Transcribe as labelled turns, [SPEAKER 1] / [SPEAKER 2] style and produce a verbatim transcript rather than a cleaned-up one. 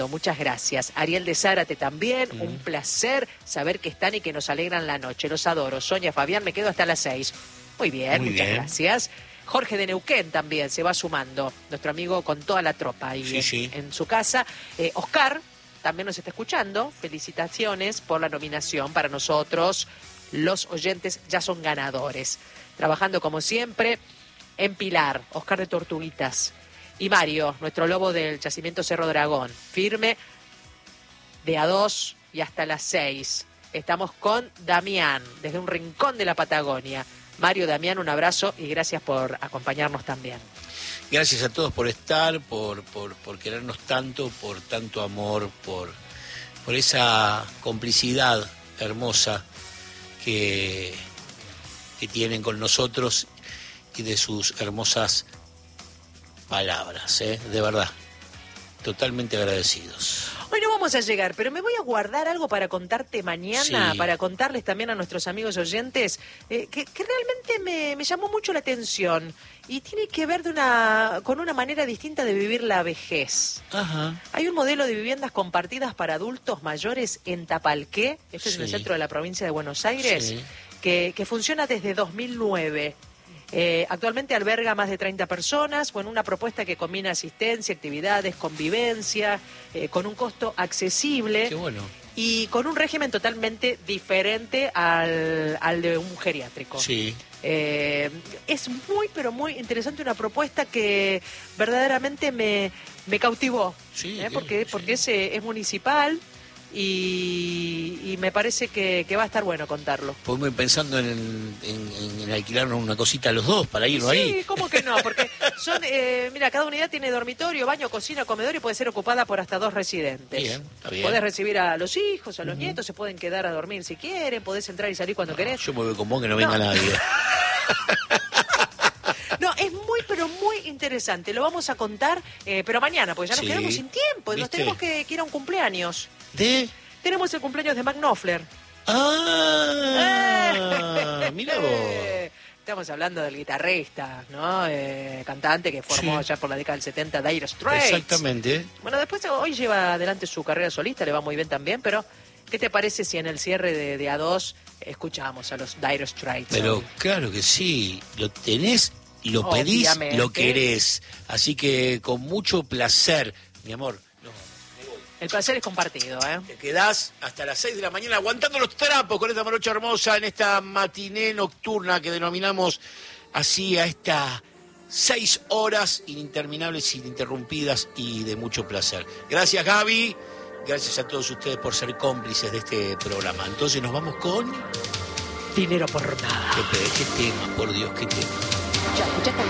[SPEAKER 1] Muchas gracias. Ariel de Zárate también,
[SPEAKER 2] Mm.
[SPEAKER 1] un placer saber que están y que nos alegran la noche. Los adoro. Sonia, Fabián, me quedo hasta las seis. Muy bien,
[SPEAKER 2] Muy
[SPEAKER 1] muchas
[SPEAKER 2] bien.
[SPEAKER 1] gracias. Jorge de Neuquén también se va sumando, nuestro amigo con toda la tropa ahí
[SPEAKER 2] Sí,
[SPEAKER 1] en,
[SPEAKER 2] sí.
[SPEAKER 1] en su casa. Eh, Oscar también nos está escuchando. Felicitaciones por la nominación para nosotros. Los oyentes ya son ganadores. Trabajando como siempre en Pilar, Oscar de Tortuguitas. Y Mario, nuestro lobo del yacimiento Cerro Dragón, firme de a dos y hasta las seis. Estamos con Damián, desde un rincón de la Patagonia. Mario, Damián, un abrazo y gracias por acompañarnos también.
[SPEAKER 2] Gracias a todos por estar, por, por, por querernos tanto, por tanto amor, por, por esa complicidad hermosa que, que tienen con nosotros y de sus hermosas palabras, ¿eh? De verdad, totalmente agradecidos.
[SPEAKER 1] Hoy no vamos a llegar, pero me voy a guardar algo para contarte mañana,
[SPEAKER 2] Sí.
[SPEAKER 1] para contarles también a nuestros amigos oyentes, eh, que, que realmente me, me llamó mucho la atención y tiene que ver de una, con una manera distinta de vivir la vejez.
[SPEAKER 2] Ajá.
[SPEAKER 1] Hay un modelo de viviendas compartidas para adultos mayores en Tapalqué, esto es en el
[SPEAKER 2] Sí.
[SPEAKER 1] centro de la provincia de Buenos Aires,
[SPEAKER 2] Sí.
[SPEAKER 1] que, que funciona desde dos mil nueve. Eh, actualmente alberga más de treinta personas, con una propuesta que combina asistencia, actividades, convivencia, eh, con un costo accesible.
[SPEAKER 2] Qué bueno.
[SPEAKER 1] Y con un régimen totalmente diferente al, al de un geriátrico.
[SPEAKER 2] Sí.
[SPEAKER 1] Eh, es muy, pero muy interesante, una propuesta que verdaderamente me, me cautivó.
[SPEAKER 2] Sí,
[SPEAKER 1] ¿eh?
[SPEAKER 2] sí,
[SPEAKER 1] porque
[SPEAKER 2] sí.
[SPEAKER 1] porque es, eh, es municipal y, y me parece que, que va a estar bueno contarlo.
[SPEAKER 2] Pues me pensando en, en, en alquilarnos una cosita a los dos para irnos
[SPEAKER 1] Sí,
[SPEAKER 2] ahí.
[SPEAKER 1] ¿cómo que no? Porque son, eh, mira, cada unidad tiene dormitorio, baño, cocina, comedor y puede ser ocupada por hasta dos residentes.
[SPEAKER 2] Bien, está bien.
[SPEAKER 1] Podés recibir a los hijos, a los nietos, se pueden quedar a dormir si quieren, podés entrar y salir cuando querés.
[SPEAKER 2] Yo me voy con vos que no venga
[SPEAKER 1] No.
[SPEAKER 2] nadie.
[SPEAKER 1] No, es muy, pero muy interesante. Lo vamos a contar, eh, pero mañana, porque ya nos
[SPEAKER 2] Sí.
[SPEAKER 1] quedamos sin tiempo. Nos
[SPEAKER 2] ¿Viste?
[SPEAKER 1] tenemos que, que ir a un cumpleaños.
[SPEAKER 2] ¿De?
[SPEAKER 1] Tenemos el cumpleaños de Mark Knopfler.
[SPEAKER 2] Ah, mira vos.
[SPEAKER 1] Eh, Estamos hablando del guitarrista, ¿no? Eh, cantante que formó
[SPEAKER 2] Sí.
[SPEAKER 1] ya por la década del setenta Dire Straits.
[SPEAKER 2] Exactamente.
[SPEAKER 1] Bueno, después hoy lleva adelante su carrera solista, le va muy bien también, pero ¿qué te parece si en el cierre de, de A dos escuchamos a los Dire Straits?
[SPEAKER 2] Pero
[SPEAKER 1] hoy?
[SPEAKER 2] claro que sí, lo tenés, lo pedís,
[SPEAKER 1] Obviamente.
[SPEAKER 2] lo querés. Así que con mucho placer, mi amor, no,
[SPEAKER 1] El placer es compartido, ¿eh?
[SPEAKER 2] te quedás hasta las seis de la mañana aguantando los trapos con esta morocha hermosa en esta matiné nocturna que denominamos así a estas seis horas interminables, ininterrumpidas y de mucho placer. Gracias, Gaby. Gracias a todos ustedes por ser cómplices de este programa. Entonces nos vamos con...
[SPEAKER 1] Dinero por nada.
[SPEAKER 2] ¿Qué, qué tema, por Dios, qué tema?
[SPEAKER 1] Ya, escuchaste